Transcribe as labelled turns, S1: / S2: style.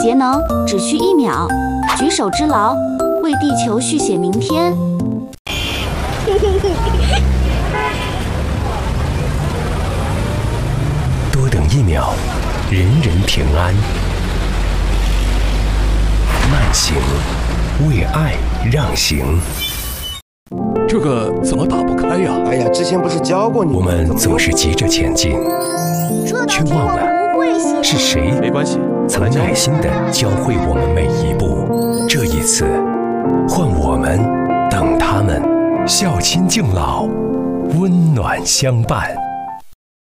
S1: 节能只需1秒，举手之劳，为地球续写明天。
S2: 多等1秒，人人平安。慢行，为爱让行。
S3: 这个怎么打不开呀？
S4: 哎呀，之前不是教过你？
S2: 我们总是急着前进，却忘了是谁曾耐心地教会我们每一步。这一次，换我们等他们，孝亲敬老，温暖相伴。